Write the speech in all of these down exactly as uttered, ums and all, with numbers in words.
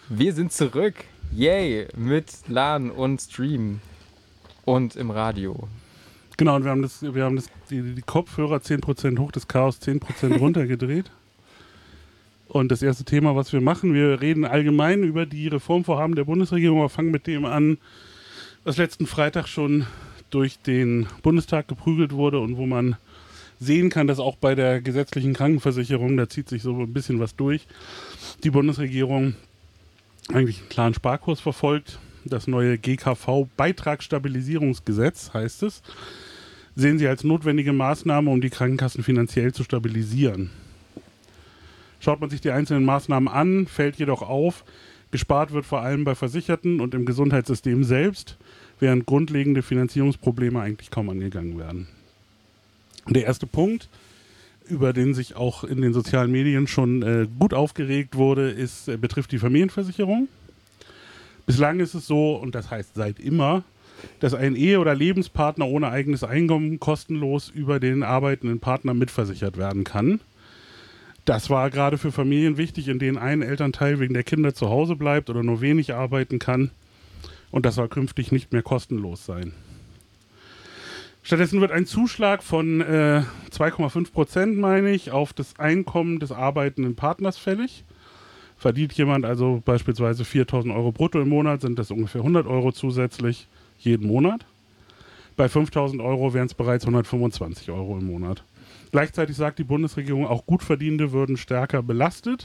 Wir sind zurück. Yay, mit LAN und Stream und im Radio. Genau, und wir haben, das, wir haben das, die, die Kopfhörer zehn Prozent hoch, das Chaos zehn Prozent runtergedreht. Und das erste Thema, was wir machen, wir reden allgemein über die Reformvorhaben der Bundesregierung. Wir fangen mit dem an, was letzten Freitag schon durch den Bundestag geprügelt wurde und wo man sehen kann, dass auch bei der gesetzlichen Krankenversicherung, da zieht sich so ein bisschen was durch, die Bundesregierung eigentlich einen klaren Sparkurs verfolgt. Das neue G K V-Beitragsstabilisierungsgesetz, heißt es, sehen sie als notwendige Maßnahme, um die Krankenkassen finanziell zu stabilisieren. Schaut man sich die einzelnen Maßnahmen an, fällt jedoch auf, gespart wird vor allem bei Versicherten und im Gesundheitssystem selbst, während grundlegende Finanzierungsprobleme eigentlich kaum angegangen werden. Der erste Punkt, über den sich auch in den sozialen Medien schon äh, gut aufgeregt wurde, ist, äh, betrifft die Familienversicherung. Bislang ist es so, und das heißt seit immer, dass ein Ehe- oder Lebenspartner ohne eigenes Einkommen kostenlos über den arbeitenden Partner mitversichert werden kann. Das war gerade für Familien wichtig, in denen ein Elternteil wegen der Kinder zu Hause bleibt oder nur wenig arbeiten kann. Und das soll künftig nicht mehr kostenlos sein. Stattdessen wird ein Zuschlag von äh, zwei Komma fünf Prozent, meine ich, auf das Einkommen des arbeitenden Partners fällig. Verdient jemand also beispielsweise viertausend Euro brutto im Monat, sind das ungefähr hundert Euro zusätzlich jeden Monat. Bei fünftausend Euro wären es bereits hundertfünfundzwanzig Euro im Monat. Gleichzeitig sagt die Bundesregierung, auch Gutverdienende würden stärker belastet.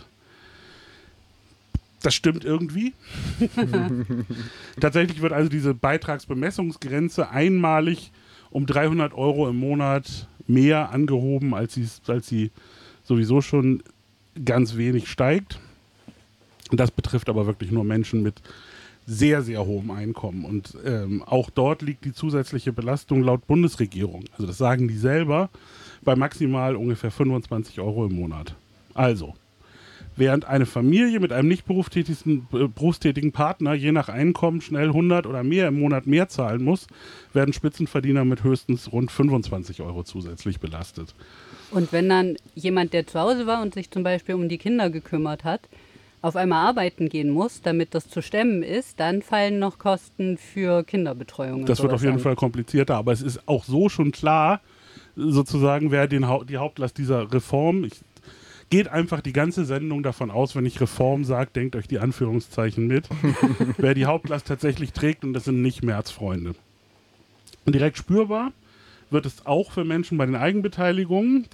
Das stimmt irgendwie. Tatsächlich wird also diese Beitragsbemessungsgrenze einmalig um dreihundert Euro im Monat mehr angehoben, als sie, als sie sowieso schon ganz wenig steigt. Das betrifft aber wirklich nur Menschen mit sehr, sehr hohem Einkommen. Und ähm, auch dort liegt die zusätzliche Belastung laut Bundesregierung, also das sagen die selber, bei maximal ungefähr fünfundzwanzig Euro im Monat. Also, während eine Familie mit einem nicht berufstätigen, äh, berufstätigen Partner je nach Einkommen schnell hundert oder mehr im Monat mehr zahlen muss, werden Spitzenverdiener mit höchstens rund fünfundzwanzig Euro zusätzlich belastet. Und wenn dann jemand, der zu Hause war und sich zum Beispiel um die Kinder gekümmert hat, auf einmal arbeiten gehen muss, damit das zu stemmen ist, dann fallen noch Kosten für Kinderbetreuung. Das wird auf jeden an. Fall komplizierter, aber es ist auch so schon klar, sozusagen, wer den ha- die Hauptlast dieser Reform, ich, geht einfach die ganze Sendung davon aus, wenn ich Reform sage, denkt euch die Anführungszeichen mit, wer die Hauptlast tatsächlich trägt, und das sind nicht Märzfreunde. Und direkt spürbar wird es auch für Menschen bei den Eigenbeteiligungen,